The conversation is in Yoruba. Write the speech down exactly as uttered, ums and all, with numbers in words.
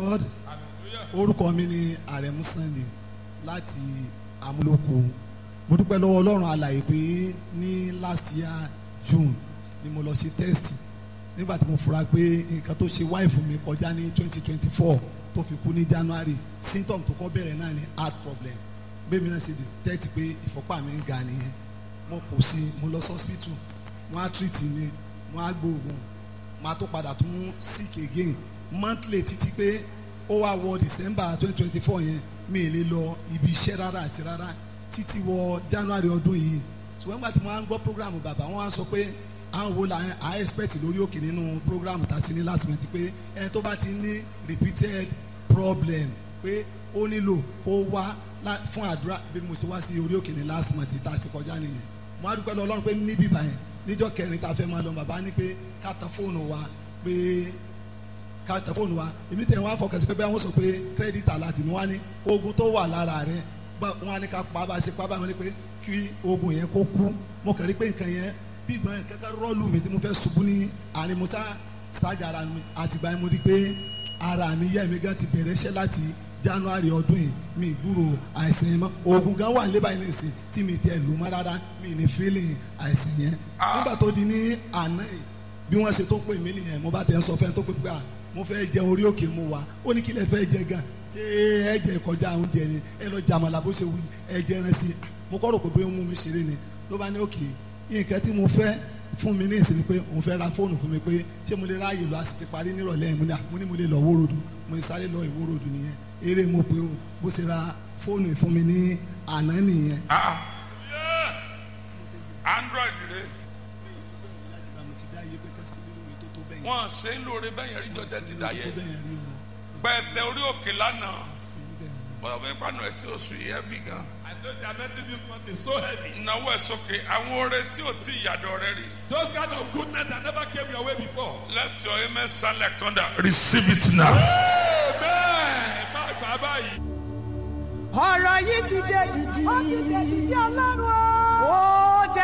God. Orúkọ mi ni Àrẹ̀mú Sunday láti Amúlòkó. Mo dúpẹ́ lọ́wọ́ Ọlọ́run alààyè pé ní last year June ni mo lọ ṣe test nígbà tí mo fura pé nǹkan tó ṣe wáìfù mi kọjá ní twenty twenty four tó fi kú ní January, symptom tó kọ́ bẹ̀rẹ̀ náà ni heart problem. Bẹ́ẹ̀ mi náà ṣe detect pé ìfọ́pá mi ń ga nìyẹn. Mo kò sí, mo lọ sí hospital, wọ́n á treat mi, wọ́n á gbóògùn, màá tó padà tún sick again monthly títí pé ó wá wọ December twenty twenty four yẹn mi ì lè lọ ibi iṣẹ́ rárá àti rárá títí wọ January ọdún yìí. Ṣùgbọ́n nígbà tí mo máa ń gbọ́ program bàbá wọn á sọ pé àwọn wo la à expect lórí òkè nínú program tá a sí ní last month pé ẹni tó bá ti ní repeated problem pé ó nílò kó wá fún àdúrà bí mo ṣe wá sí orí òkè ní last month tá a sì kọjá nìyẹn. Mo á dúpẹ́ lọ Ọlọ́run pé níbí báyẹn níjọ́ kẹrin tá a fẹ́ máa lọ bàbá ní pé ká tan fóònù wa pé ká tan fóònù wa èmi tẹ̀ wọ́n á fọkàn sí pé bẹ́ẹ̀ wọ́n sọ pé credit alert ni wọ́n á ní oògùn tó wà lára rẹ̀ wọ́n á ní ká pa bá a ṣe pa bá wọn ní pé kí oògùn yẹn kó kú. Mo kàn rí pé nǹkan yẹn bí ìgbọ́n yẹn kẹ́kẹ́ rọ́ọ̀lù mi tí mo fẹ́ ṣubú ní àárín mo sá ṣáàjà ara mi àtìgbà yẹn mo rí pé ara mi yẹ́ mi gan ti bẹ̀rẹ̀ iṣẹ́ láti January ọdún yìí mi ìgbúrò àìsàn yẹn mọ́. Oògùn gan wà nílé báyìí nìsín tí mi tẹ̀ lù mọ́ rárá mi ní feeling àìsàn yẹn. Nígbà tó di ní àná yìí bí wọ́n ṣe tó pè mí nìyẹn mo bá tẹ̀ ń sọ fẹ́ tó pé pé à mo fẹ́ jẹ orí òkè mo wà ó ní kí lẹ fẹ́ jẹ gan ṣé ẹ jẹ kọjá oúnjẹ ni ẹ lọ jẹ àmàlà bó ṣe wù ẹ jẹ ẹran sí i. Mo kọ́ rò pé bóyá ó mú mi ṣeré ni ló bá ní òkè nǹkan tí mo fẹ́ fún mi ní ìsinmi pé òun fẹ́ ra fóònù fún mi pé ṣé mo lè ráàyè lọ àti ti parí nírọ̀lẹ́ mo ní mo ní mo lè lọ wórodù mo ní sáré lọ ìwórodù nìyẹn eré mo pé o bó ṣe ra fóònù fún mi ní àná nìyẹn. Android rẹ wọn ṣe ń lóore bẹ́ẹ̀ yẹn rí jọjẹ ti dá yẹ pẹ̀tẹ orí òkè lánàá bọ̀dọ̀ bẹ́ẹ̀ pàánù ẹ̀ tí ó sùn yìí heavy gan. I know the anointing this month is so heavy. ìnáwó ẹ̀ sókè àwọn oore tí ò tí ìyàdọ̀ rẹ rí. Those kind of goodness that never came your way before. Let your amen sound like thunder. Receive it now. Amen. Má gbà báyìí. ọ̀rọ̀ yìí ti dé dìdì. ó ti dé dìdì Ọlọ́run o.